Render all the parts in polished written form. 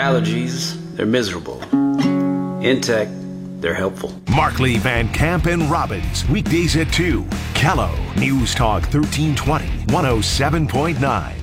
allergies, they're miserable. Intech, they're helpful. Markley, Van Camp, and Robbins. Weekdays at 2. Callow. News Talk 1320. 107.9.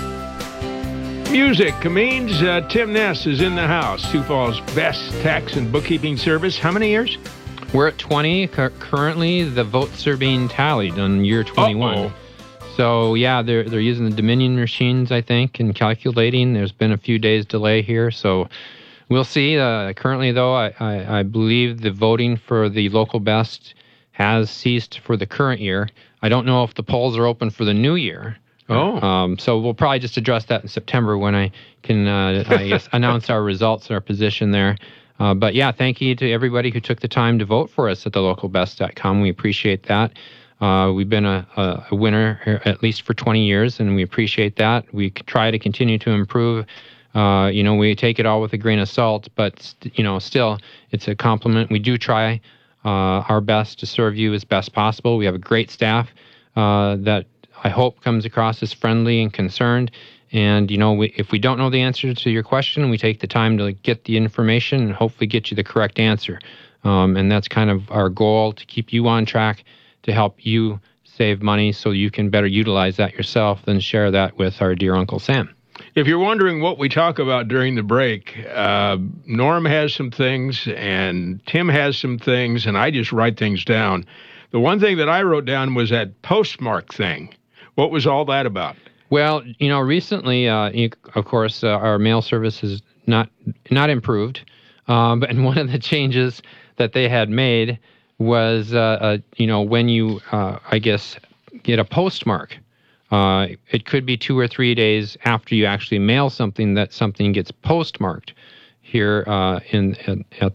Music means Tim Ness is in the house. Sioux Falls' best tax and bookkeeping service. How many years? We're at 20. Currently, the votes are being tallied on year 21. Uh-oh. So, yeah, they're using the Dominion machines, I think, and calculating. There's been a few days delay here, so we'll see. Currently, though, I believe the voting for the local best has ceased for the current year. I don't know if the polls are open for the new year. So we'll probably just address that in September when I can, I guess, announce our results, our position there. But, yeah, thank you to everybody who took the time to vote for us at thelocalbest.com. We appreciate that. We've been a winner here at least for 20 years, and we appreciate that. We try to continue to improve. We take it all with a grain of salt, but, still, it's a compliment. We do try our best to serve you as best possible. We have a great staff that I hope comes across as friendly and concerned. And, if we don't know the answer to your question, we take the time to get the information and hopefully get you the correct answer. And that's kind of our goal, to keep you on track, to help you save money so you can better utilize that yourself and share that with our dear Uncle Sam. If you're wondering what we talk about during the break, Norm has some things and Tim has some things, and I just write things down. The one thing that I wrote down was that postmark thing. What was all that about? Well, recently, of course, our mail service is not improved. And one of the changes that they had made was, when you, get a postmark, it could be 2 or 3 days after you actually mail something that something gets postmarked here at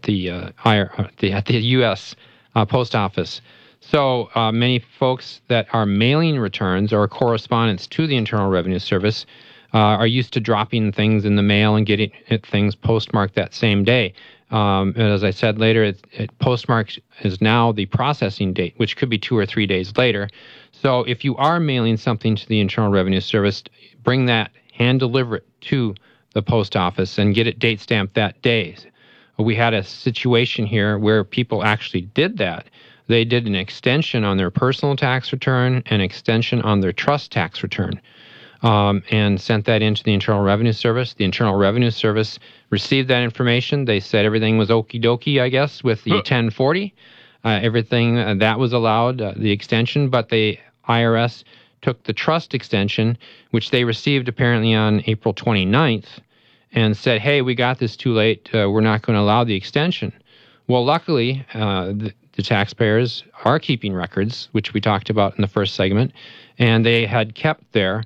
the U.S. Post Office. So many folks that are mailing returns or correspondence to the Internal Revenue Service are used to dropping things in the mail and getting things postmarked that same day. As I said later, postmarked is now the processing date, which could be 2 or 3 days later. So if you are mailing something to the Internal Revenue Service, bring that, hand deliver it to the post office and get it date stamped that day. We had a situation here where people actually did that. They did an extension on their personal tax return, an extension on their trust tax return, and sent that into the Internal Revenue Service. The Internal Revenue Service received that information. They said everything was okie dokie, I guess, with the 1040. Everything that was allowed, the extension, but the IRS took the trust extension, which they received apparently on April 29th, and said, hey, we got this too late. We're not going to allow the extension. Well, luckily, the taxpayers are keeping records, which we talked about in the first segment, and they had kept their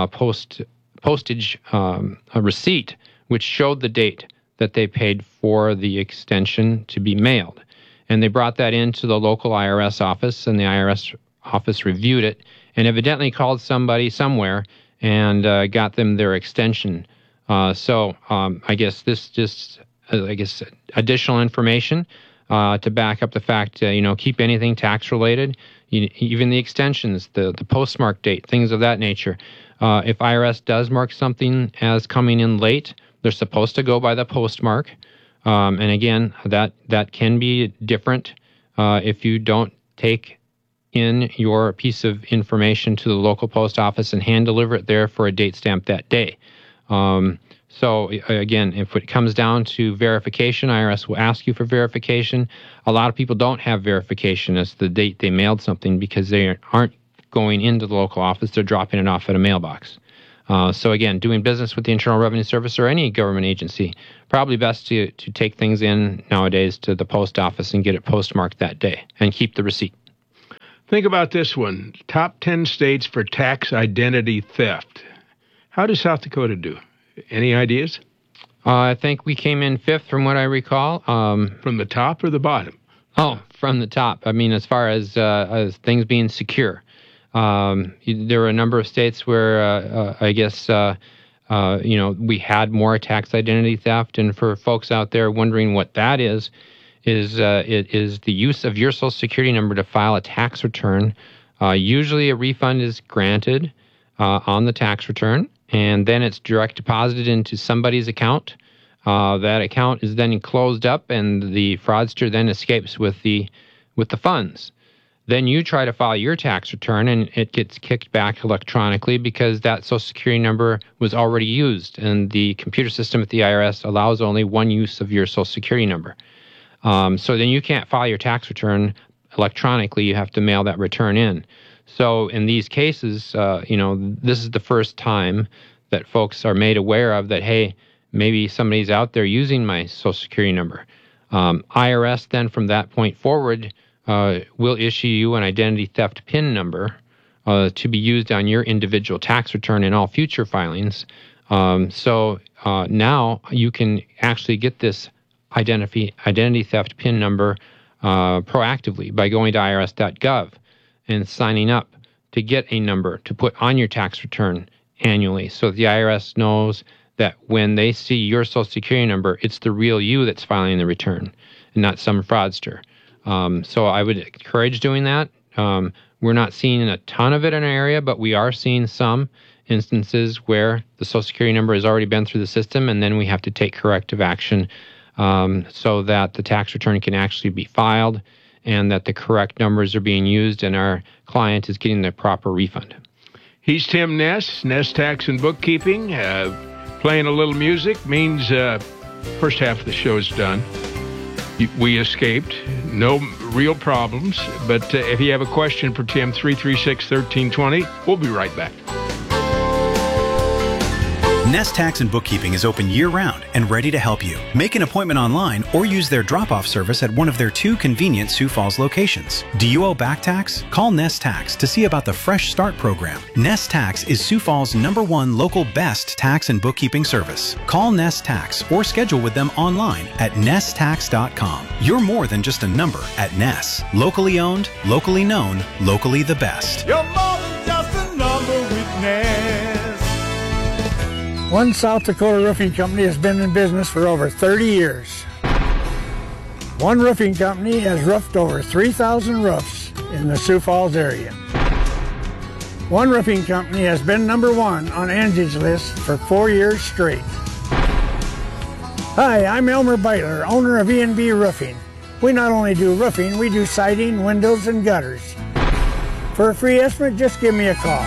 postage receipt, which showed the date that they paid for the extension to be mailed. And they brought that into the local IRS office, and the IRS office reviewed it and evidently called somebody somewhere and got them their extension. So I guess this just, additional information to back up the fact, keep anything tax-related, even the extensions, the postmark date, things of that nature. If IRS does mark something as coming in late, they're supposed to go by the postmark. And again, that can be different if you don't take in your piece of information to the local post office and hand deliver it there for a date stamp that day. So again, if it comes down to verification, IRS will ask you for verification. A lot of people don't have verification as the date they mailed something because they aren't going into the local office. They're dropping it off at a mailbox. So again, doing business with the Internal Revenue Service or any government agency, probably best to take things in nowadays to the post office and get it postmarked that day and keep the receipt. Think about this one. Top 10 states for tax identity theft. How does South Dakota do? Any ideas? I think we came in 5th from what I recall. From the top or the bottom? Oh, from the top. I mean, as far as things being secure. There were a number of states where we had more tax identity theft. And for folks out there wondering what that is it is the use of your Social Security number to file a tax return. Usually a refund is granted on the tax return, and then it's direct deposited into somebody's account. That account is then closed up, and the fraudster then escapes with the funds. Then you try to file your tax return, and it gets kicked back electronically because that Social Security number was already used, and the computer system at the IRS allows only one use of your Social Security number. So then you can't file your tax return electronically. You have to mail that return in. So in these cases, this is the first time that folks are made aware of that, hey, maybe somebody's out there using my Social Security number. IRS then from that point forward will issue you an identity theft PIN number to be used on your individual tax return and all future filings. So now you can actually get this identity theft PIN number proactively by going to irs.gov and signing up to get a number to put on your tax return annually, so the IRS knows that when they see your Social Security number, it's the real you that's filing the return and not some fraudster. So I would encourage doing that. We're not seeing a ton of it in our area, but we are seeing some instances where the Social Security number has already been through the system, and then we have to take corrective action so that the tax return can actually be filed and that the correct numbers are being used and our client is getting the proper refund. He's Tim Ness, Ness Tax and Bookkeeping. Playing a little music means first half of the show is done. We escaped. No real problems. But if you have a question for Tim, 336-1320. We'll be right back. Ness Tax and Bookkeeping is open year-round and ready to help you. Make an appointment online or use their drop-off service at one of their 2 convenient Sioux Falls locations. Do you owe back tax? Call Ness Tax to see about the Fresh Start program. Ness Tax is Sioux Falls' #1 local best tax and bookkeeping service. Call Ness Tax or schedule with them online at nesstax.com. You're more than just a number at Ness. Locally owned, locally known, locally the best. You're more than just a number with Ness. One South Dakota Roofing Company has been in business for over 30 years. One roofing company has roofed over 3,000 roofs in the Sioux Falls area. One roofing company has been #1 on Angie's List for 4 years straight. Hi, I'm Elmer Beitler, owner of E&B Roofing. We not only do roofing, we do siding, windows, and gutters. For a free estimate, just give me a call.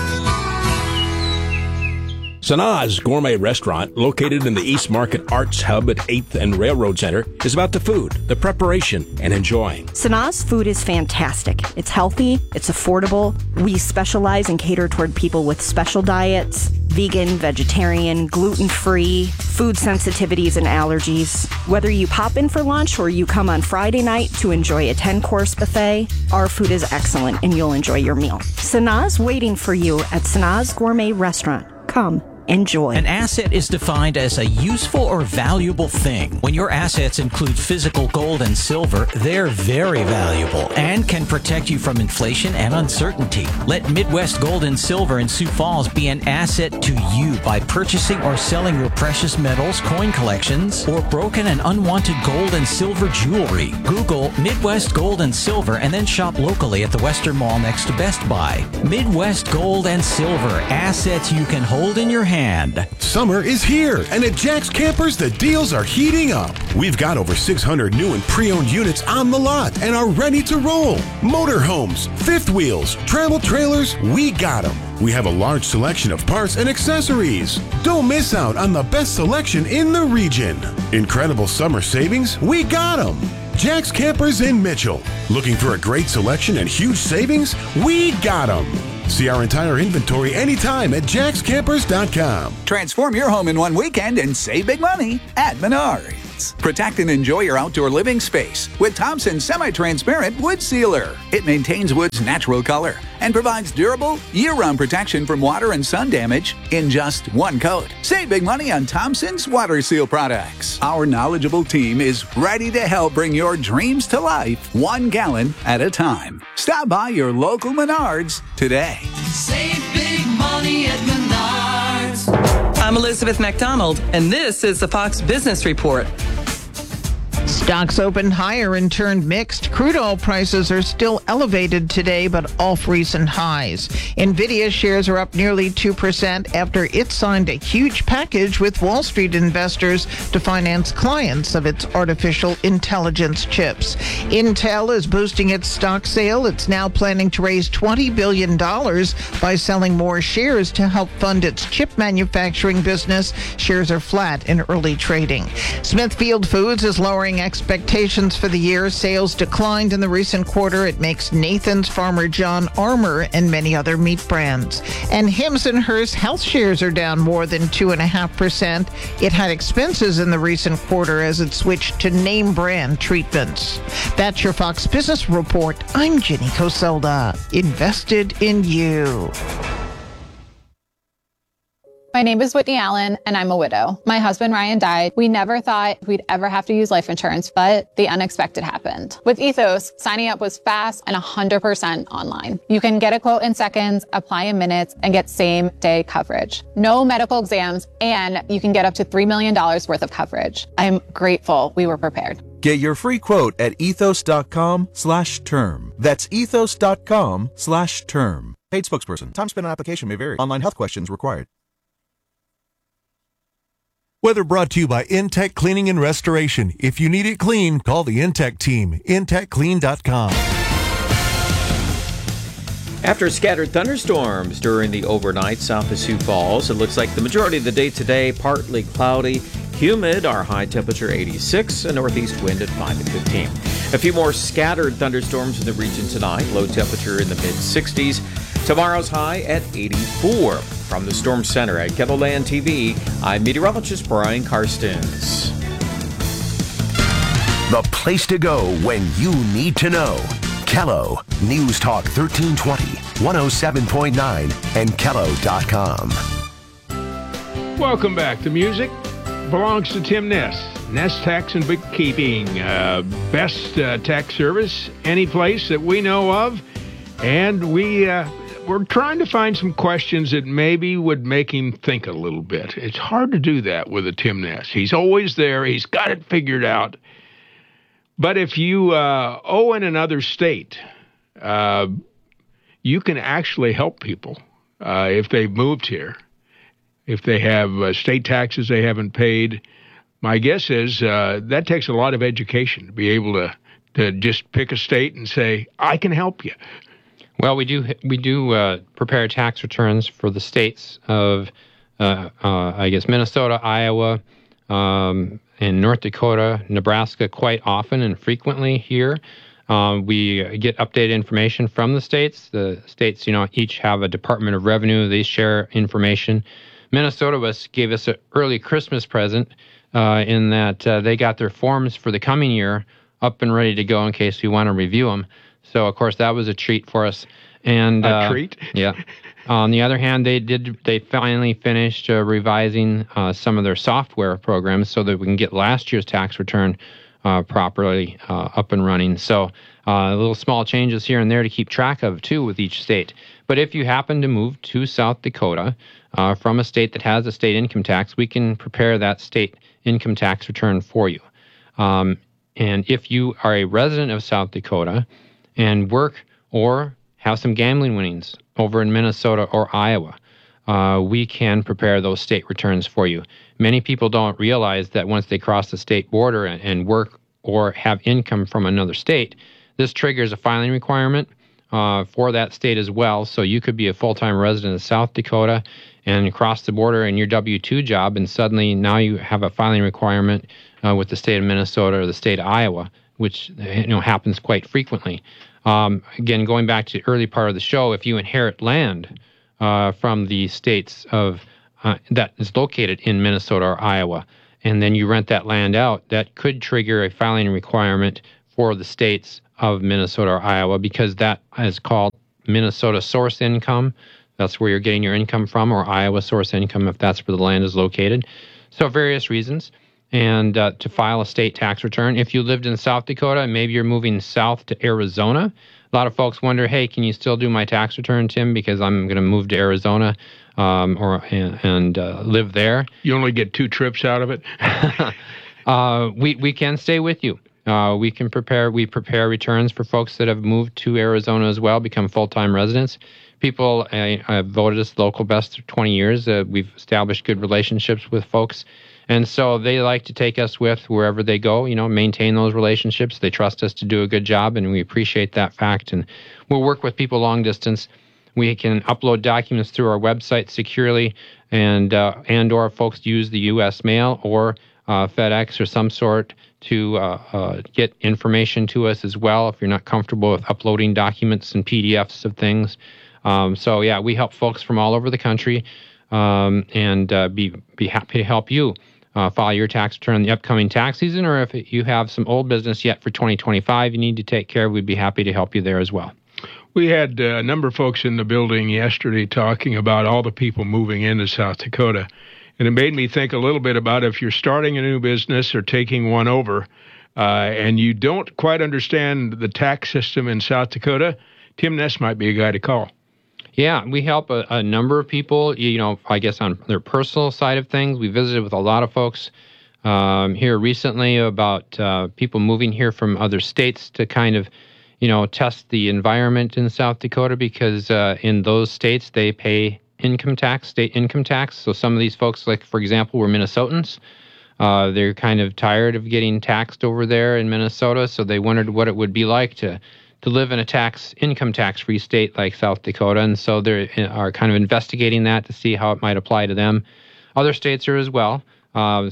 Sanaz Gourmet Restaurant, located in the East Market Arts Hub at 8th and Railroad Center, is about the food, the preparation, and enjoying. Sanaz food is fantastic. It's healthy, it's affordable. We specialize and cater toward people with special diets, vegan, vegetarian, gluten-free, food sensitivities and allergies. Whether you pop in for lunch or you come on Friday night to enjoy a 10-course buffet, our food is excellent and you'll enjoy your meal. Sanaz waiting for you at Sanaz Gourmet Restaurant. Come. Enjoy. An asset is defined as a useful or valuable thing. When your assets include physical gold and silver, they're very valuable and can protect you from inflation and uncertainty. Let Midwest Gold and Silver in Sioux Falls be an asset to you by purchasing or selling your precious metals, coin collections, or broken and unwanted gold and silver jewelry. Google Midwest Gold and Silver and then shop locally at the Western Mall next to Best Buy. Midwest Gold and Silver, assets you can hold in your hand. Summer is here, and at Jack's Campers, the deals are heating up. We've got over 600 new and pre-owned units on the lot and are ready to roll. Motorhomes, fifth wheels, travel trailers, we got them. We have a large selection of parts and accessories. Don't miss out on the best selection in the region. Incredible summer savings, we got them. Jack's Campers in Mitchell. Looking for a great selection and huge savings? We got them. See our entire inventory anytime at jackscampers.com. Transform your home in one weekend and save big money at Menards. Protect and enjoy your outdoor living space with Thompson Semi-Transparent Wood Sealer. It maintains wood's natural color and provides durable, year-round protection from water and sun damage in just one coat. Save big money on Thompson's Water Seal products. Our knowledgeable team is ready to help bring your dreams to life 1 gallon at a time. Stop by your local Menards today. Save big money at Menards. I'm Elizabeth McDonald, and this is the Fox Business Report. Stocks opened higher and turned mixed. Crude oil prices are still elevated today, but off recent highs. Nvidia shares are up nearly 2% after it signed a huge package with Wall Street investors to finance clients of its artificial intelligence chips. Intel is boosting its stock sale. It's now planning to raise $20 billion by selling more shares to help fund its chip manufacturing business. Shares are flat in early trading. Smithfield Foods is lowering expectations for the year. Sales declined in the recent quarter. It makes Nathan's, Farmer John, Armour, and many other meat brands. And Hims & Hers Health shares are down more than 2.5%. It had expenses in the recent quarter as it switched to name brand treatments. That's your Fox Business Report. I'm Jenny Coselda. Invested in you. My name is Whitney Allen, and I'm a widow. My husband, Ryan, died. We never thought we'd ever have to use life insurance, but the unexpected happened. With Ethos, signing up was fast and 100% online. You can get a quote in seconds, apply in minutes, and get same-day coverage. No medical exams, and you can get up to $3 million worth of coverage. I'm grateful we were prepared. Get your free quote at ethos.com/term. That's ethos.com/term. Paid spokesperson. Time spent on application may vary. Online health questions required. Weather brought to you by Intech Cleaning and Restoration. If you need it clean, call the Intech team. IntechClean.com. After scattered thunderstorms during the overnight south of Sioux Falls, it looks like the majority of the day today partly cloudy, humid, our high temperature 86, a northeast wind at 5 to 15. A few more scattered thunderstorms in the region tonight, low temperature in the mid-60s. Tomorrow's high at 84. From the Storm Center at KELOLAND TV, I'm meteorologist Brian Karstens. The place to go when you need to know. Kello News Talk 1320, 107.9, and Kello.com. Welcome back. The music belongs to Tim Ness. Ness Tax and Bookkeeping. Best tax service any place that we know of. And we're trying to find some questions that maybe would make him think a little bit. It's hard to do that with a Tim Ness. He's always there. He's got it figured out. But if you owe in another state, you can actually help people if they've moved here. If they have state taxes they haven't paid, my guess is that takes a lot of education to be able to just pick a state and say, I can help you. Well, we do prepare tax returns for the states of, Minnesota, Iowa, and North Dakota, Nebraska quite often and frequently here. We get updated information from the states. The states, each have a Department of Revenue. They share information. Minnesota gave us an early Christmas present in that they got their forms for the coming year up and ready to go in case we want to review them. So, of course, that was a treat for us. And a treat? Yeah. On the other hand, they finally finished revising some of their software programs so that we can get last year's tax return properly up and running. So little small changes here and there to keep track of, too, with each state. But if you happen to move to South Dakota from a state that has a state income tax, we can prepare that state income tax return for you. And if you are a resident of South Dakota and work or have some gambling winnings over in Minnesota or Iowa, we can prepare those state returns for you. Many people don't realize that once they cross the state border and work or have income from another state, this triggers a filing requirement for that state as well. So you could be a full-time resident of South Dakota and cross the border in your W-2 job, and suddenly now you have a filing requirement with the state of Minnesota or the state of Iowa, which happens quite frequently. Again, going back to the early part of the show, if you inherit land from the states of that is located in Minnesota or Iowa, and then you rent that land out, that could trigger a filing requirement for the states of Minnesota or Iowa, because that is called Minnesota source income. That's where you're getting your income from, or Iowa source income if that's where the land is located. So various reasons. And to file a state tax return. If you lived in South Dakota, maybe you're moving south to Arizona. A lot of folks wonder, hey, can you still do my tax return, Tim, because I'm going to move to Arizona and live there. You only get 2 trips out of it? We can stay with you. We prepare returns for folks that have moved to Arizona as well, become full-time residents. People have voted us local best for 20 years. We've established good relationships with folks. And so they like to take us with wherever they go, maintain those relationships. They trust us to do a good job, and we appreciate that fact. And we'll work with people long distance. We can upload documents through our website securely, and or folks use the U.S. mail or FedEx or some sort to get information to us as well if you're not comfortable with uploading documents and PDFs of things. We help folks from all over the country and be happy to help you file your tax return in the upcoming tax season, or if you have some old business yet for 2025 you need to take care of, we'd be happy to help you there as well. We had a number of folks in the building yesterday talking about all the people moving into South Dakota, and it made me think a little bit about if you're starting a new business or taking one over and you don't quite understand the tax system in South Dakota, Tim Ness might be a guy to call. Yeah, we help a number of people, I guess on their personal side of things. We visited with a lot of folks here recently about people moving here from other states to kind of, test the environment in South Dakota, because in those states they pay income tax, state income tax. So some of these folks, like, for example, were Minnesotans. They're kind of tired of getting taxed over there in Minnesota, so they wondered what it would be like to live in a income tax-free state like South Dakota, and so they are kind of investigating that to see how it might apply to them. Other states are as well. Our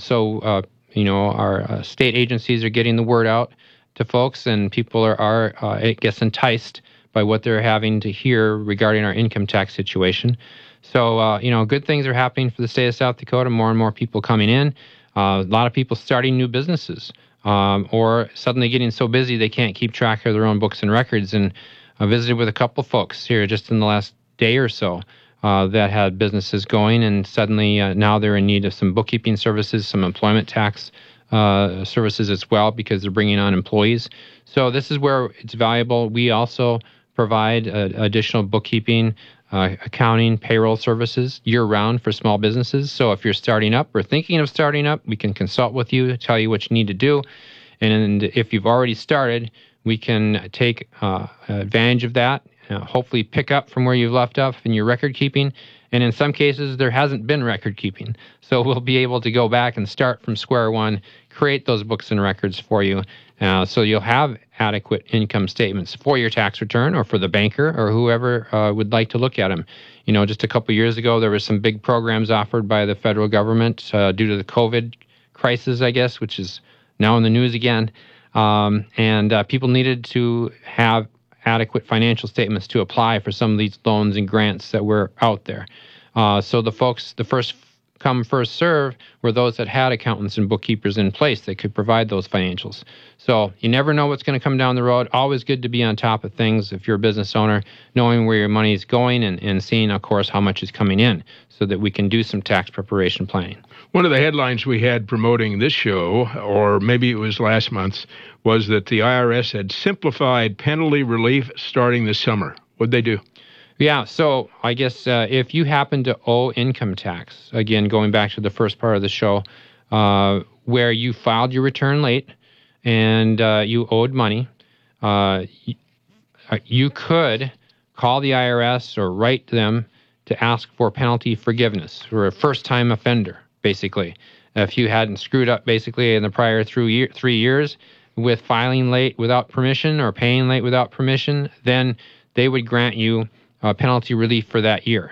state agencies are getting the word out to folks, and people are I guess, enticed by what they're having to hear regarding our income tax situation. So, good things are happening for the state of South Dakota. More and more people coming in. A lot of people starting new businesses. Or suddenly getting so busy they can't keep track of their own books and records. And I visited with a couple folks here just in the last day or so that had businesses going, and suddenly now they're in need of some bookkeeping services, some employment tax services as well, because they're bringing on employees. So this is where it's valuable. We also provide additional bookkeeping, accounting, payroll services year-round for small businesses. So if you're starting up or thinking of starting up, we can consult with you, tell you what you need to do. And if you've already started, we can take advantage of that, hopefully pick up from where you've left off in your record keeping. And in some cases, there hasn't been record keeping. So we'll be able to go back and start from square one, create those books and records for you. So you'll have adequate income statements for your tax return or for the banker or whoever would like to look at them. Just a couple years ago, there were some big programs offered by the federal government due to the COVID crisis, I guess, which is now in the news again. And people needed to have adequate financial statements to apply for some of these loans and grants that were out there. So the first come, first serve were those that had accountants and bookkeepers in place that could provide those financials. So you never know what's going to come down the road. Always good to be on top of things if you're a business owner, knowing where your money is going and seeing, of course, how much is coming in so that we can do some tax preparation planning. One of the headlines we had promoting this show, or maybe it was last month's, was that the IRS had simplified penalty relief starting this summer. What'd they do? Yeah, so I guess if you happen to owe income tax, again, going back to the first part of the show, where you filed your return late and you owed money, you could call the IRS or write them to ask for penalty forgiveness for a first-time offender, basically. If you hadn't screwed up, basically, in the prior 3 years with filing late without permission or paying late without permission, then they would grant you penalty relief for that year.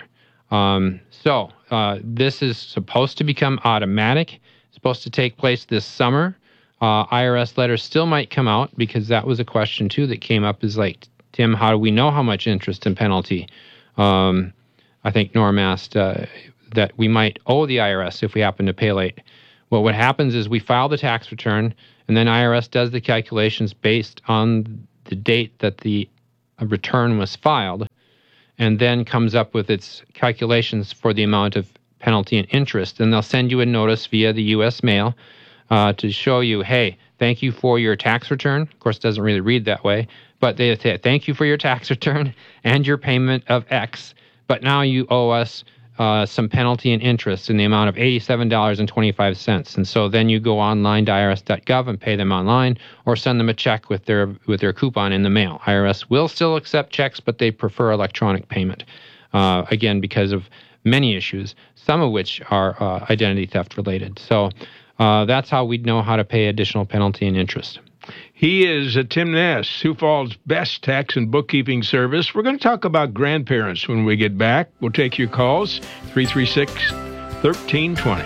This is supposed to become automatic. It's supposed to take place this summer. IRS letters still might come out, because that was a question, too, that came up, is like, Tim, how do we know how much interest and penalty? I think Norm asked that we might owe the IRS if we happen to pay late. Well, what happens is we file the tax return, and then IRS does the calculations based on the date that the return was filed, and then comes up with its calculations for the amount of penalty and interest. And they'll send you a notice via the U.S. mail to show you, hey, thank you for your tax return. Of course, it doesn't really read that way, but they say, thank you for your tax return and your payment of X, but now you owe us some penalty and interest in the amount of $87.25. And so then you go online to irs.gov and pay them online, or send them a check with their coupon in the mail. IRS will still accept checks, but they prefer electronic payment. Again, because of many issues, some of which are identity theft related. So that's how we'd know how to pay additional penalty and interest. He is Tim Ness, Sioux Falls' best tax and bookkeeping service. We're going to talk about grandparents when we get back. We'll take your calls, 336-1320.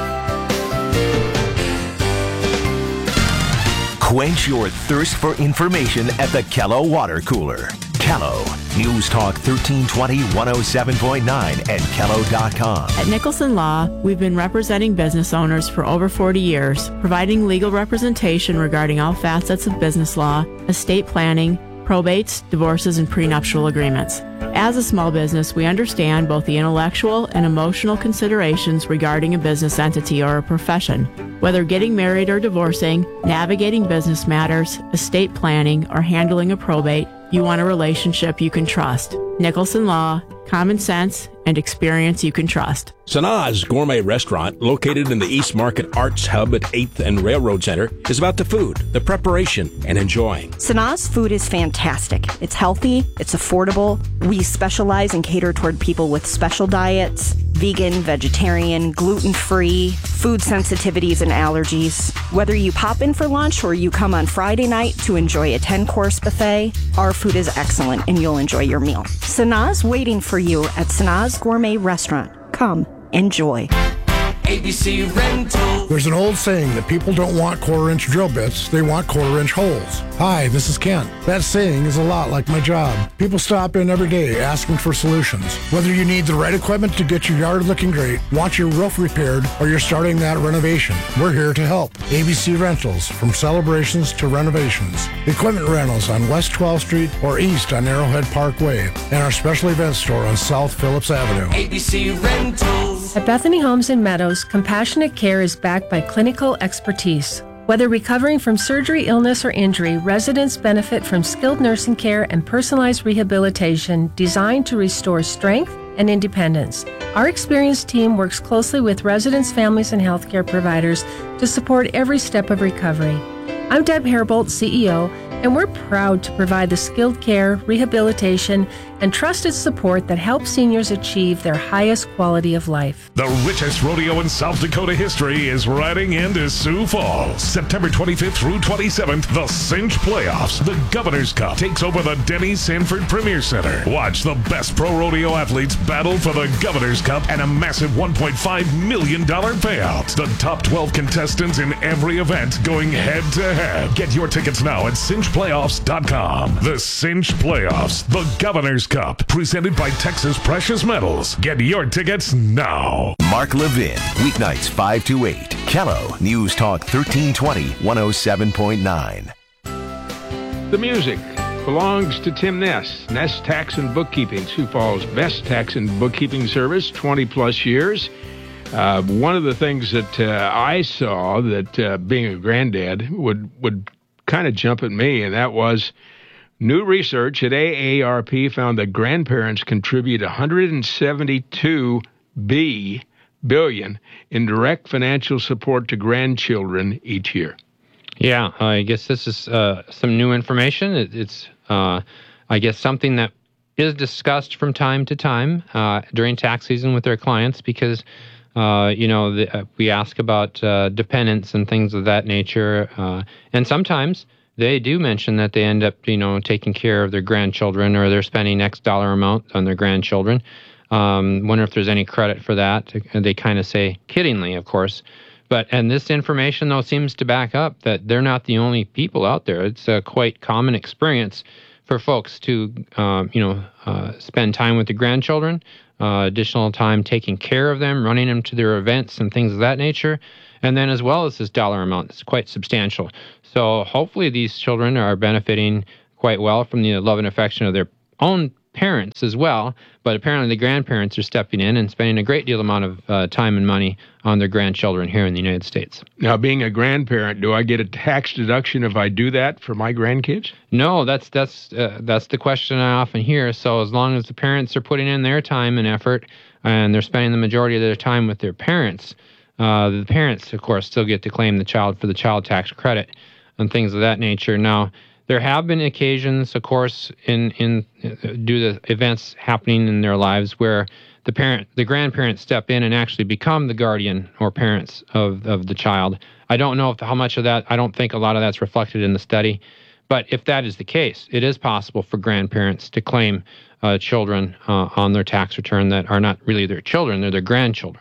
Quench your thirst for information at the Kello Water Cooler. Kello, News Talk 1320, 107.9, and Kello.com. At Nicholson Law, we've been representing business owners for over 40 years, providing legal representation regarding all facets of business law, estate planning, probates, divorces, and prenuptial agreements. As a small business, we understand both the intellectual and emotional considerations regarding a business entity or a profession. Whether getting married or divorcing, navigating business matters, estate planning, or handling a probate, you want a relationship you can trust. Nicholson Law, common sense, and experience you can trust. Sanaz Gourmet Restaurant, located in the East Market Arts Hub at 8th and Railroad Center, is about the food, the preparation, and enjoying. Sanaz food is fantastic. It's healthy, it's affordable. We specialize and cater toward people with special diets, vegan, vegetarian, gluten-free, food sensitivities and allergies. Whether you pop in for lunch or you come on Friday night to enjoy a 10-course buffet, our food is excellent and you'll enjoy your meal. Sanaz waiting for you at Sanaz Gourmet Restaurant. Come, enjoy. ABC Rental. There's an old saying that people don't want quarter-inch drill bits, they want quarter-inch holes. Hi, this is Kent. That saying is a lot like my job. People stop in every day asking for solutions. Whether you need the right equipment to get your yard looking great, want your roof repaired, or you're starting that renovation, we're here to help. ABC Rentals, from celebrations to renovations. Equipment rentals on West 12th Street or east on Arrowhead Parkway, and our special events store on South Phillips Avenue. ABC Rentals. At Bethany Homes in Meadows, compassionate care is backed by clinical expertise. Whether recovering from surgery, illness, or injury, residents benefit from skilled nursing care and personalized rehabilitation designed to restore strength and independence. Our experienced team works closely with residents, families, and healthcare providers to support every step of recovery. I'm Deb Herbold, CEO, and we're proud to provide the skilled care, rehabilitation, and trusted support that helps seniors achieve their highest quality of life. The richest rodeo in South Dakota history is riding into Sioux Falls. September 25th through 27th, the Cinch Playoffs. The Governor's Cup takes over the Denny Sanford Premier Center. Watch the best pro rodeo athletes battle for the Governor's Cup and a massive $1.5 million payout. The top 12 contestants in every event going head-to-head. Get your tickets now at cinchplayoffs.com. The Cinch Playoffs, the Governor's Cup, presented by Texas Precious Metals. Get your tickets now. Mark Levin, weeknights 5 to 8. Kello, News Talk 1320, 107.9. The music belongs to Tim Ness, Ness Tax and Bookkeeping, Sioux Falls' best tax and bookkeeping service, 20-plus years. One of the things that I saw that being a granddad would kind of jump at me, and that was new research at AARP found that grandparents contribute $172 billion in direct financial support to grandchildren each year. Yeah, I guess this is some new information. It's I guess, something that is discussed from time to time during tax season with their clients because, we ask about dependents and things of that nature. And sometimes they do mention that they end up, taking care of their grandchildren or they're spending X dollar amount on their grandchildren. Wonder if there's any credit for that. They kind of say, kiddingly, of course. And this information, though, seems to back up that they're not the only people out there. It's a quite common experience for folks to, spend time with the grandchildren, additional time taking care of them, running them to their events and things of that nature. And then as well as this dollar amount, it's quite substantial. So hopefully these children are benefiting quite well from the love and affection of their own parents as well, but apparently the grandparents are stepping in and spending a great deal amount of time and money on their grandchildren here in the United States. Now, being a grandparent, do I get a tax deduction if I do that for my grandkids? No, that's the question I often hear. So as long as the parents are putting in their time and effort, and they're spending the majority of their time with their parents, the parents, of course, still get to claim the child for the child tax credit and things of that nature. Now, there have been occasions, of course, in due to events happening in their lives where the grandparents step in and actually become the guardian or parents of the child. I don't know how much of that, I don't think a lot of that's reflected in the study. But if that is the case, it is possible for grandparents to claim children on their tax return that are not really their children, they're their grandchildren.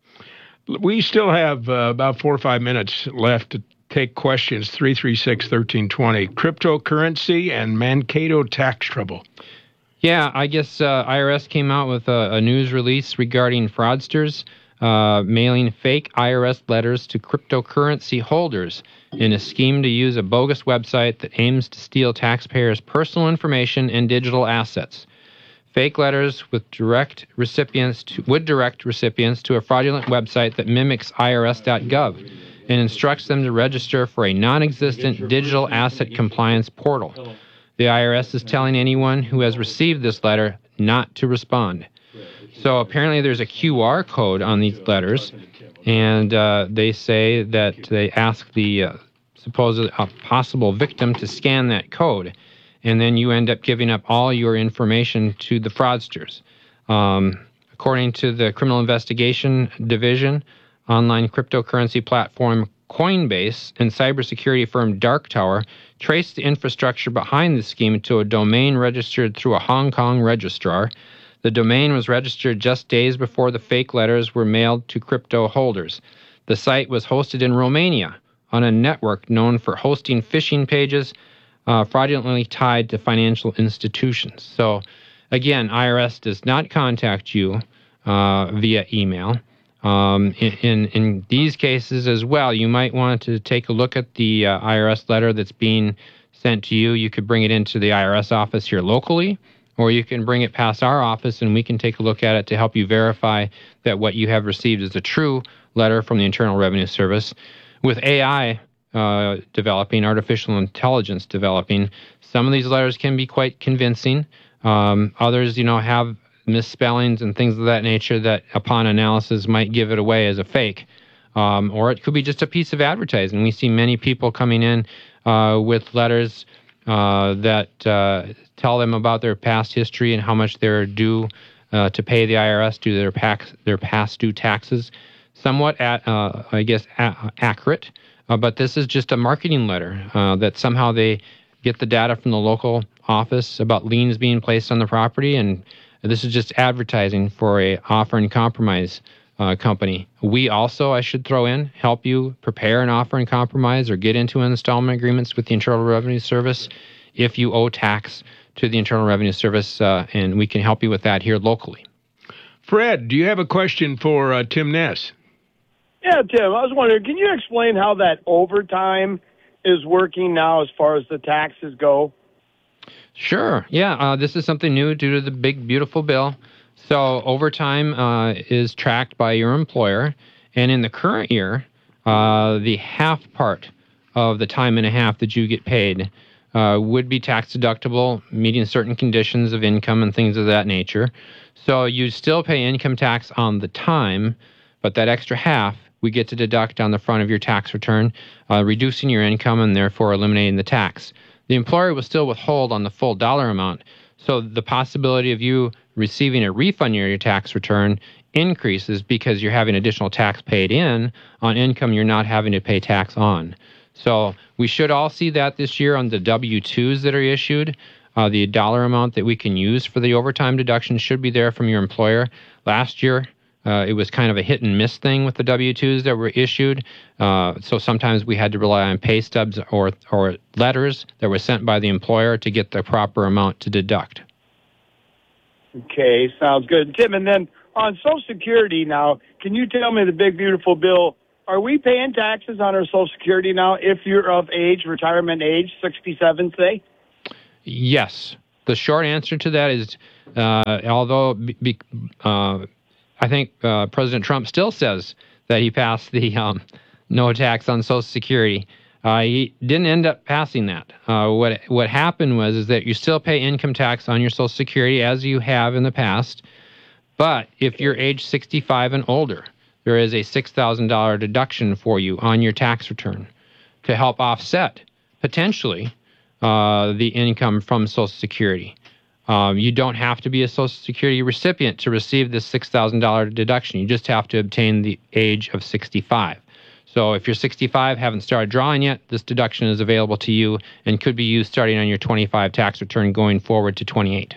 We still have about 4 or 5 minutes left to take questions. 336-1320. Cryptocurrency and Mankato tax trouble. Yeah, I guess IRS came out with a news release regarding fraudsters mailing fake IRS letters to cryptocurrency holders in a scheme to use a bogus website that aims to steal taxpayers' personal information and digital assets. Fake letters would direct recipients to a fraudulent website that mimics IRS.gov and instructs them to register for a non-existent digital asset compliance portal. The IRS is telling anyone who has received this letter not to respond. So apparently there's a QR code on these letters, and they say that they ask the supposed possible victim to scan that code, and then you end up giving up all your information to the fraudsters. According to the Criminal Investigation Division, online cryptocurrency platform Coinbase and cybersecurity firm Dark Tower traced the infrastructure behind the scheme to a domain registered through a Hong Kong registrar. The domain was registered just days before the fake letters were mailed to crypto holders. The site was hosted in Romania on a network known for hosting phishing pages fraudulently tied to financial institutions. So, again, IRS does not contact you via email. In these cases as well, you might want to take a look at the IRS letter that's being sent to you. You could bring it into the IRS office here locally, or you can bring it past our office and we can take a look at it to help you verify that what you have received is a true letter from the Internal Revenue Service. With AI developing, artificial intelligence developing, some of these letters can be quite convincing. Others, have misspellings and things of that nature that upon analysis might give it away as a fake. Or it could be just a piece of advertising. We see many people coming in with letters that tell them about their past history and how much they're due to pay the IRS due to their past due taxes. Somewhat, accurate, but this is just a marketing letter that somehow they get the data from the local office about liens being placed on the property, and this is just advertising for a offer and compromise company. We also, I should throw in, help you prepare an offer and compromise or get into installment agreements with the Internal Revenue Service if you owe tax to the Internal Revenue Service, and we can help you with that here locally. Fred, do you have a question for Tim Ness? Yeah, Tim, I was wondering, can you explain how that overtime is working now as far as the taxes go? Sure. Yeah, this is something new due to the big, beautiful bill. So overtime is tracked by your employer, and in the current year, the half part of the time and a half that you get paid would be tax deductible, meeting certain conditions of income and things of that nature. So you still pay income tax on the time, but that extra half we get to deduct on the front of your tax return, reducing your income and therefore eliminating the tax. The employer will still withhold on the full dollar amount, so the possibility of you receiving a refund on your tax return increases because you're having additional tax paid in on income you're not having to pay tax on. So we should all see that this year on the W-2s that are issued. The dollar amount that we can use for the overtime deduction should be there from your employer. Last year, it was kind of a hit and miss thing with the W-2s that were issued. So sometimes we had to rely on pay stubs or letters that were sent by the employer to get the proper amount to deduct. Okay, sounds good. Tim, and then on Social Security now, can you tell me the big, beautiful bill, are we paying taxes on our Social Security now if you're of age, retirement age, 67, say? Yes. The short answer to that is, although I think President Trump still says that he passed the no tax on Social Security. He didn't end up passing that. What happened was that you still pay income tax on your Social Security as you have in the past, But if you're age 65 and older, there is a $6,000 deduction for you on your tax return to help offset, potentially, the income from Social Security. You don't have to be a Social Security recipient to receive this $6,000 deduction. You just have to obtain the age of 65. So if you're 65, haven't started drawing yet, this deduction is available to you and could be used starting on your 25 tax return going forward to 28.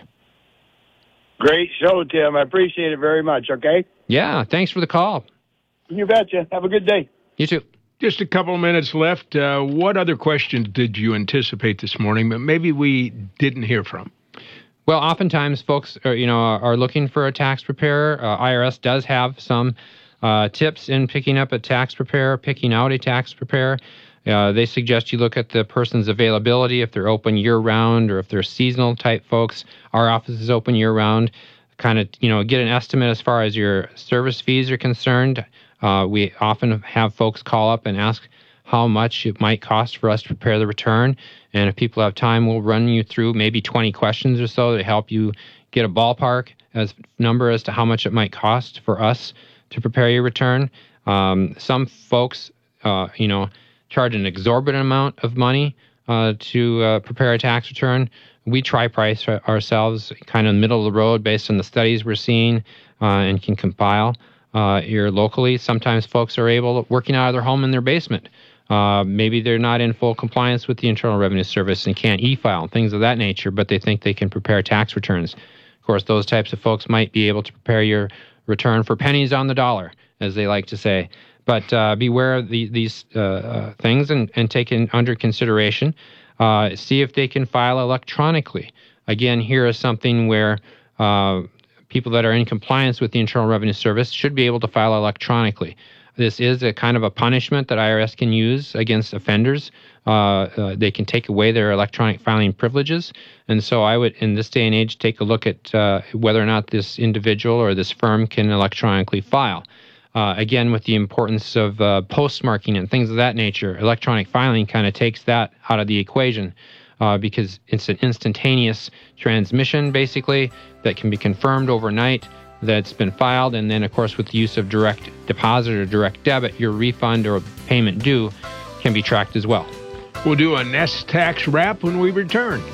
Great show, Tim. I appreciate it very much, okay? Yeah, thanks for the call. You betcha. Have a good day. You too. Just a couple of minutes left. What other questions did you anticipate this morning that maybe we didn't hear from? Well, oftentimes folks are looking for a tax preparer. IRS does have some tips in picking up a tax preparer, picking out a tax preparer. They suggest you look at the person's availability, if they're open year-round or if they're seasonal type folks. Our office is open year-round. Kind of, get an estimate as far as your service fees are concerned. We often have folks call up and ask how much it might cost for us to prepare the return. And if people have time, we'll run you through maybe 20 questions or so to help you get a ballpark number as to how much it might cost for us to prepare your return. Some folks, charge an exorbitant amount of money to prepare a tax return. We try price ourselves kind of middle of the road based on the studies we're seeing and can compile here locally. Sometimes folks are working out of their home in their basement. Maybe they're not in full compliance with the Internal Revenue Service and can't e-file and things of that nature, but they think they can prepare tax returns. Of course, those types of folks might be able to prepare your return for pennies on the dollar, as they like to say. But beware of these things and take under consideration. See if they can file electronically. Again, here is something where people that are in compliance with the Internal Revenue Service should be able to file electronically. This is a kind of a punishment that IRS can use against offenders. They can take away their electronic filing privileges. And so I would, in this day and age, take a look at whether or not this individual or this firm can electronically file. Again, with the importance of postmarking and things of that nature, electronic filing kind of takes that out of the equation because it's an instantaneous transmission, basically, that can be confirmed overnight that's been filed. And then, of course, with the use of direct deposit or direct debit, your refund or payment due can be tracked as well. We'll do a Nest Tax wrap when we return.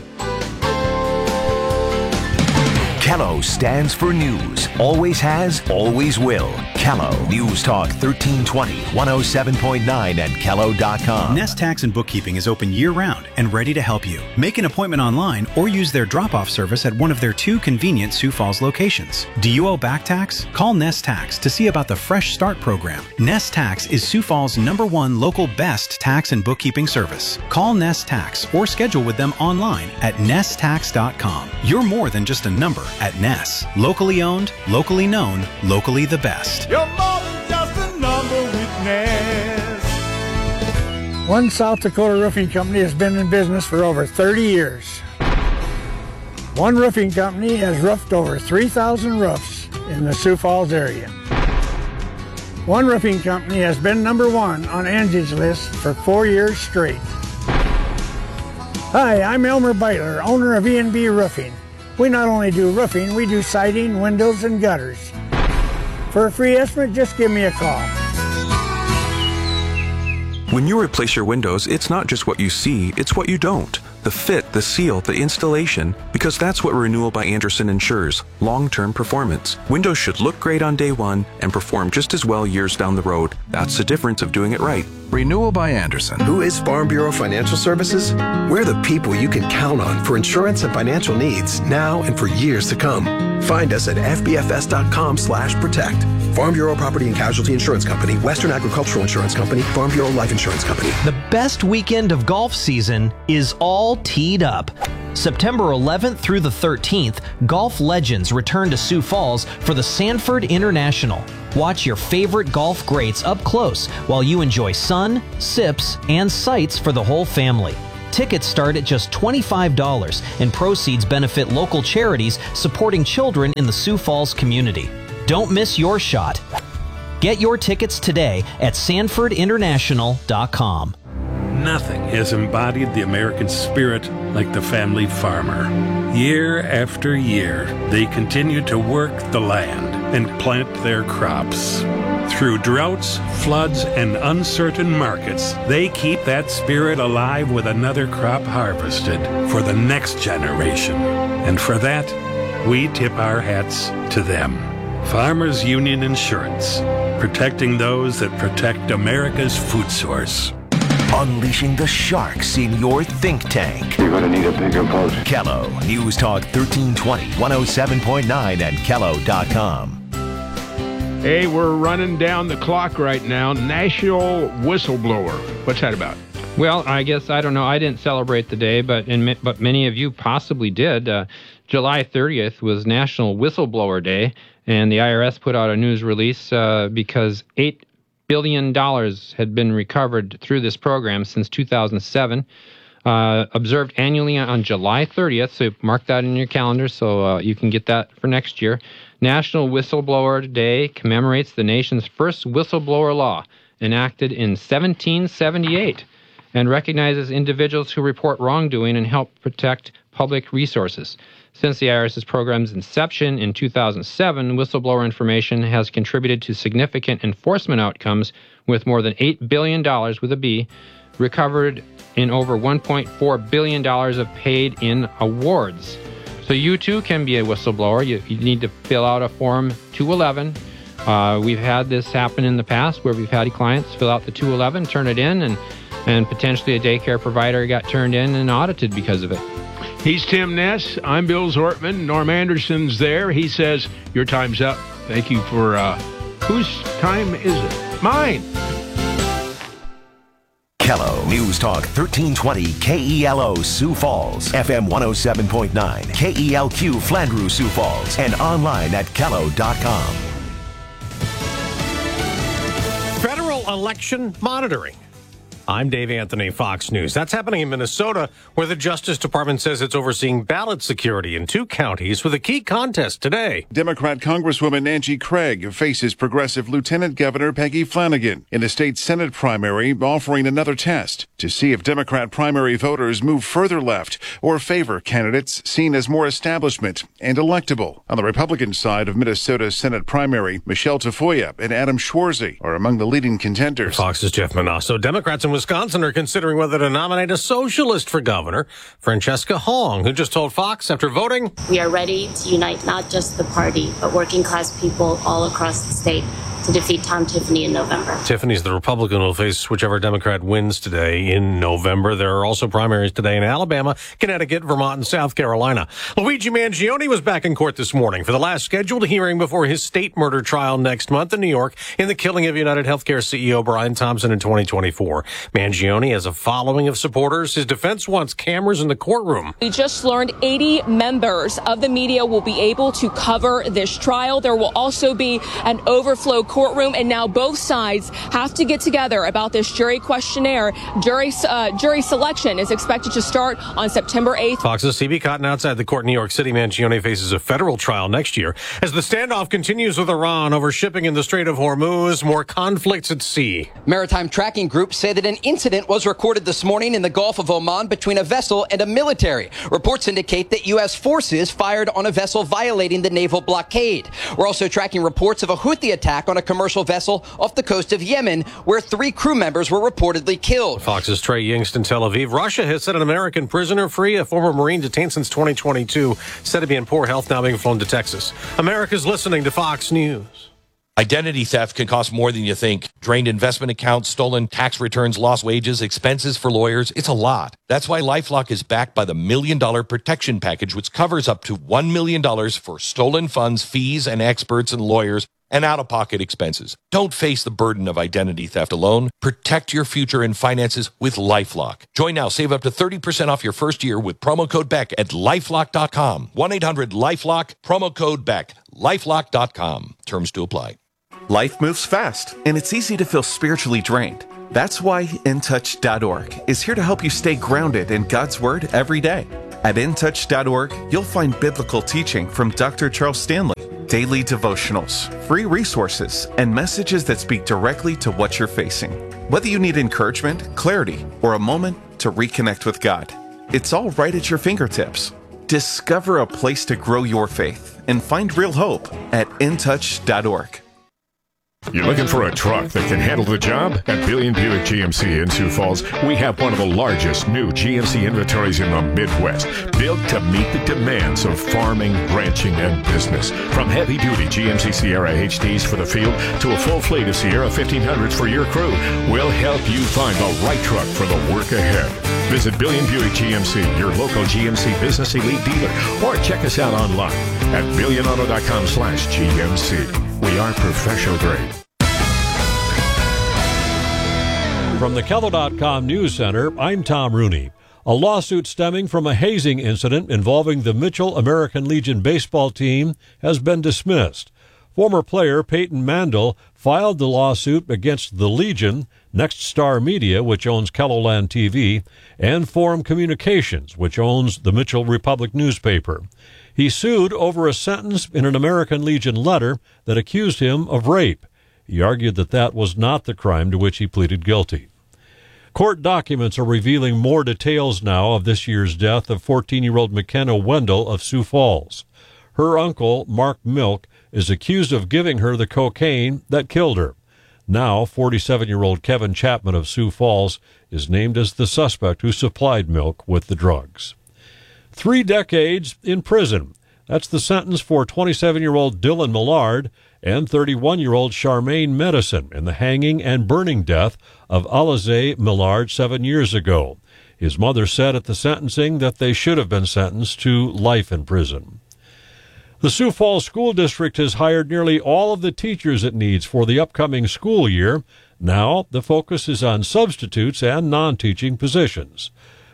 Kello stands for news. Always has, always will. Kello. News Talk 1320, 107.9 and Kello.com. Nest Tax and Bookkeeping is open year-round and ready to help you. Make an appointment online or use their drop-off service at one of their 2 convenient Sioux Falls locations. Do you owe back tax? Call Nest Tax to see about the Fresh Start program. Nest Tax is Sioux Falls' #1 local best tax and bookkeeping service. Call Nest Tax or schedule with them online at nesttax.com. You're more than just a number at Ness. Locally owned, locally known, locally the best. You're more than just a number with Ness. One South Dakota Roofing Company has been in business for over 30 years. One roofing company has roofed over 3,000 roofs in the Sioux Falls area. One roofing company has been #1 on Angie's List for 4 years straight. Hi, I'm Elmer Beitler, owner of E&B Roofing. We not only do roofing, we do siding, windows, and gutters. For a free estimate, just give me a call. When you replace your windows, it's not just what you see, it's what you don't. The fit, the seal, the installation, because that's what Renewal by Andersen ensures, long-term performance. Windows should look great on day one and perform just as well years down the road. That's the difference of doing it right. Renewal by Andersen. Who is Farm Bureau Financial Services? We're the people you can count on for insurance and financial needs now and for years to come. Find us at fbfs.com/protect. Farm Bureau Property and Casualty Insurance Company, Western Agricultural Insurance Company, Farm Bureau Life Insurance Company. The best weekend of golf season is all teed up. September 11th through the 13th, golf legends return to Sioux Falls for the Sanford International. Watch your favorite golf greats up close while you enjoy sun, sips, and sights for the whole family. Tickets start at just $25, and proceeds benefit local charities supporting children in the Sioux Falls community. Don't miss your shot. Get your tickets today at sanfordinternational.com. Nothing has embodied the American spirit like the family farmer. Year after year, they continue to work the land. and plant their crops. Through droughts, floods, and uncertain markets, they keep that spirit alive with another crop harvested for the next generation. And for that, we tip our hats to them. Farmers Union Insurance, protecting those that protect America's food source. Unleashing the sharks in your think tank. You're going to need a bigger boat. Kello News Talk 1320, 107.9 and Kello.com. Hey, we're running down the clock right now. National Whistleblower. What's that about? Well, I guess, I don't know. I didn't celebrate the day, but many of you possibly did. July 30th was National Whistleblower Day, and the IRS put out a news release because $8 billion had been recovered through this program since 2007. Observed annually on July 30th, so mark that in your calendar so you can get that for next year. National Whistleblower Day commemorates the nation's first whistleblower law, enacted in 1778, and recognizes individuals who report wrongdoing and help protect public resources. Since the IRS's program's inception in 2007, whistleblower information has contributed to significant enforcement outcomes, with more than $8 billion, with a B, recovered in over $1.4 billion of paid-in awards. So you, too, can be a whistleblower. You need to fill out a Form 211. We've had this happen in the past where we've had clients fill out the 211, turn it in, and potentially a daycare provider got turned in and audited because of it. He's Tim Ness. I'm Bill Zortman. Norm Anderson's there. He says, your time's up. Thank you for, whose time is it? Mine. Kello News Talk 1320 KELO Sioux Falls, FM 107.9, KELQ Flandreau Sioux Falls, and online at Kello.com. Federal election monitoring. I'm Dave Anthony, Fox News. That's happening in Minnesota, where the Justice Department says it's overseeing ballot security in 2 counties with a key contest today. Democrat Congresswoman Nancy Craig faces progressive Lieutenant Governor Peggy Flanagan in the state Senate primary, offering another test to see if Democrat primary voters move further left or favor candidates seen as more establishment and electable. On the Republican side of Minnesota's Senate primary, Michelle Tafoya and Adam Schwarzy are among the leading contenders. Fox's Jeff Manasso. Democrats in Wisconsin are considering whether to nominate a socialist for governor, Francesca Hong, who just told Fox after voting, "We are ready to unite not just the party, but working class people all across the state to defeat Tom Tiffany in November." Tiffany's the Republican who will face whichever Democrat wins today in November. There are also primaries today in Alabama, Connecticut, Vermont, and South Carolina. Luigi Mangione was back in court this morning for the last scheduled hearing before his state murder trial next month in New York in the killing of United Healthcare CEO Brian Thompson in 2024. Mangione has a following of supporters. His defense wants cameras in the courtroom. We just learned 80 members of the media will be able to cover this trial. There will also be an overflow courtroom, and now both sides have to get together about this jury questionnaire. Jury selection is expected to start on September 8th. Fox's CB Cotton outside the court in New York City. Mangione faces a federal trial next year as the standoff continues with Iran over shipping in the Strait of Hormuz. More conflicts at sea. Maritime tracking groups say that an incident was recorded this morning in the Gulf of Oman between a vessel and a military. Reports indicate that U.S. forces fired on a vessel violating the naval blockade. We're also tracking reports of a Houthi attack on a commercial vessel off the coast of Yemen, where 3 crew members were reportedly killed. Fox's Trey Yingst in Tel Aviv. Russia has set an American prisoner free, a former Marine detained since 2022, said to be in poor health, now being flown to Texas. America's listening to Fox News. Identity theft can cost more than you think. Drained investment accounts, stolen tax returns, lost wages, expenses for lawyers. It's a lot. That's why LifeLock is backed by the $1 Million Protection Package, which covers up to $1 million for stolen funds, fees, and experts and lawyers, and out-of-pocket expenses. Don't face the burden of identity theft alone. Protect your future and finances with LifeLock. Join now. Save up to 30% off your first year with promo code BECK at LifeLock.com. 1-800-LifeLock, promo code BECK. LifeLock.com. Terms to apply. Life moves fast, and it's easy to feel spiritually drained. That's why InTouch.org is here to help you stay grounded in God's Word every day. At InTouch.org, you'll find biblical teaching from Dr. Charles Stanley, daily devotionals, free resources, and messages that speak directly to what you're facing. Whether you need encouragement, clarity, or a moment to reconnect with God, it's all right at your fingertips. Discover a place to grow your faith and find real hope at intouch.org. You're looking for a truck that can handle the job? At Billion Buick GMC in Sioux Falls, we have one of the largest new GMC inventories in the Midwest, built to meet the demands of farming, ranching, and business. From heavy-duty GMC Sierra HDs for the field to a full fleet of Sierra 1500s for your crew, we'll help you find the right truck for the work ahead. Visit Billion Buick GMC, your local GMC Business Elite dealer, or check us out online at billionauto.com/GMC. We are professional grade. From the Kello.com News Center, I'm Tom Rooney. A lawsuit stemming from a hazing incident involving the Mitchell American Legion baseball team has been dismissed. Former player Peyton Mandel filed the lawsuit against the Legion, Next Star Media, which owns KELOLAND TV, and Forum Communications, which owns the Mitchell Republic newspaper. He sued over a sentence in an American Legion letter that accused him of rape. He argued that that was not the crime to which he pleaded guilty. Court documents are revealing more details now of this year's death of 14-year-old McKenna Wendell of Sioux Falls. Her uncle, Mark Milk, is accused of giving her the cocaine that killed her. Now, 47-year-old Kevin Chapman of Sioux Falls is named as the suspect who supplied Milk with the drugs. 3 decades in prison. That's the sentence for 27-year-old Dylan Millard and 31-year-old Charmaine Medicine in the hanging and burning death of Alize Millard 7 years ago. His mother said at the sentencing that they should have been sentenced to life in prison. The Sioux Falls School District has hired nearly all of the teachers it needs for the upcoming school year. Now the focus is on substitutes and non-teaching positions.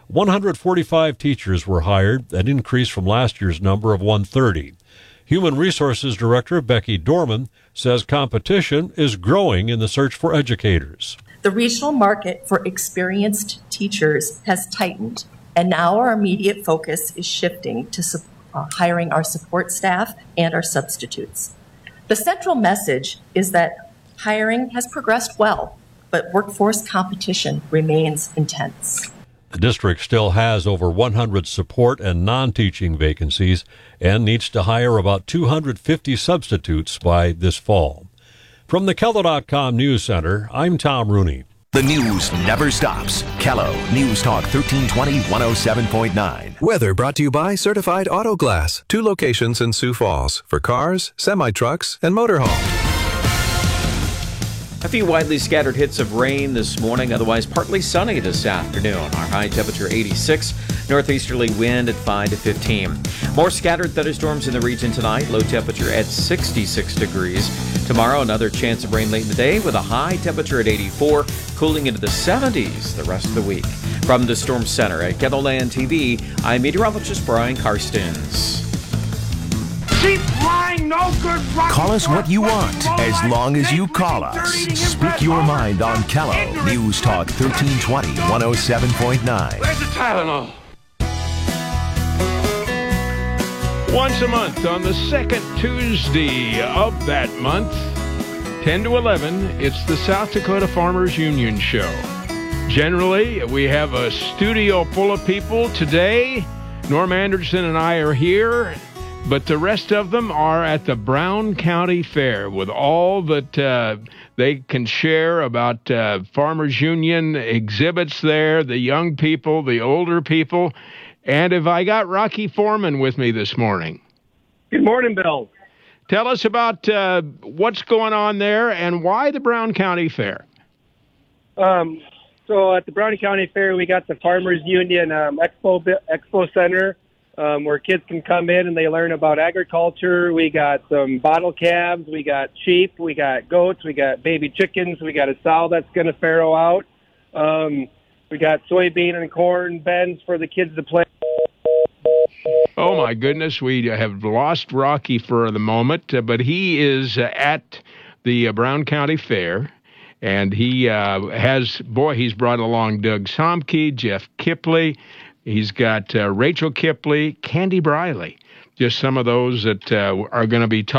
145 teachers were hired, an increase from last year's number of 130. Human Resources Director Becky Dorman says competition is growing in the search for educators. The regional market for experienced teachers has tightened, and now our immediate focus is shifting to hiring our support staff and our substitutes. The central message is that hiring has progressed well, but workforce competition remains intense. The district still has over 100 support and non-teaching vacancies and needs to hire about 250 substitutes by this fall. From the Kello.com News Center, I'm Tom Rooney. The news never stops. Kello News Talk 1320 107.9. Weather brought to you by Certified Auto Glass. 2 locations in Sioux Falls for cars, semi-trucks, and motorhomes. A few widely scattered hits of rain this morning, otherwise partly sunny this afternoon. Our high temperature 86, northeasterly wind at 5 to 15. More scattered thunderstorms in the region tonight, low temperature at 66 degrees. Tomorrow, another chance of rain late in the day with a high temperature at 84, cooling into the 70s the rest of the week. From the Storm Center at KELOLAND TV, I'm meteorologist Brian Karstens. Keep flying, no good rock. Call us what you want, as long as you call us. Speak your mind on Kello News Talk 1320 107.9. Where's the Tylenol? Once a month on the second Tuesday of that month, 10 to 11, it's the South Dakota Farmers Union Show. Generally, we have a studio full of people. Today, Norm Anderson and I are here, but the rest of them are at the Brown County Fair with all that they can share about Farmers Union exhibits there, the young people, the older people. And have I got Rocky Foreman with me this morning? Good morning, Bill. Tell us about what's going on there and why the Brown County Fair. So at the Brown County Fair, we got the Farmers Union Expo Center, where kids can come in and they learn about agriculture. We got some bottle calves, we got sheep, we got goats, we got baby chickens, we got a sow that's going to farrow out. We got soybean and corn beds for the kids to play. Oh, my goodness. We have lost Rocky for the moment, but he is at the Brown County Fair, and he he's brought along Doug Somke, Jeff Kipley. He's got Rachel Kipley, Candy Briley, just some of those that are going to be talking